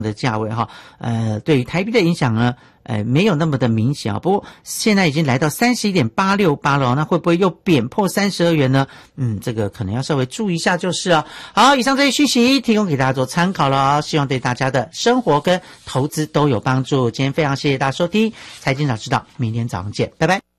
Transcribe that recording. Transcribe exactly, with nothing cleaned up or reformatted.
的价位哈，呃，对于台币的影响呢，呃，没有那么的明显啊。不过现在已经来到 三十一点八六八 了，那会不会又贬破三十二元呢？嗯，这个可能要稍微注意一下就是啊。好，以上这些讯息提供给大家做参考了，希望对大家的生活跟投资都有帮助。今天非常谢谢大家收听财经早知道，明天早上见，拜拜。